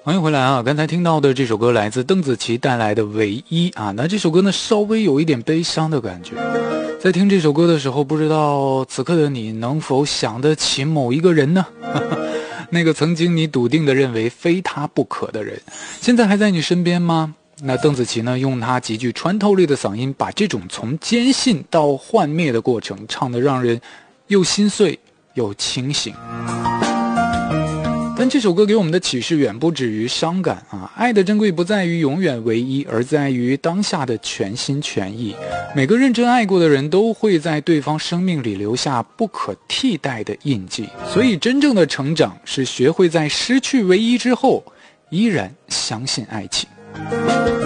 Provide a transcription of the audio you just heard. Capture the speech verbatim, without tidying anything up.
欢迎回来啊！刚才听到的这首歌来自邓紫棋带来的《唯一》啊，那这首歌呢稍微有一点悲伤的感觉。在听这首歌的时候，不知道此刻的你能否想得起某一个人呢？那个曾经你笃定的认为非他不可的人，现在还在你身边吗？那邓紫棋呢，用她极具穿透力的嗓音，把这种从坚信到幻灭的过程唱得让人又心碎又清醒。但这首歌给我们的启示远不止于伤感啊！爱的珍贵不在于永远唯一，而在于当下的全心全意。每个认真爱过的人都会在对方生命里留下不可替代的印记。所以真正的成长是学会在失去唯一之后，依然相信爱情。